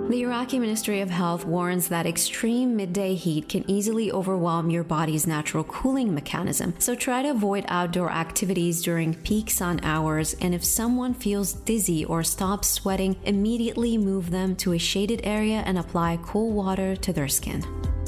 The Iraqi Ministry of Health warns that extreme midday heat can easily overwhelm your body's natural cooling mechanism, so try to avoid outdoor activities during peak sun hours, and if someone feels dizzy or stops sweating, immediately move them to a shaded area and apply cool water to their skin.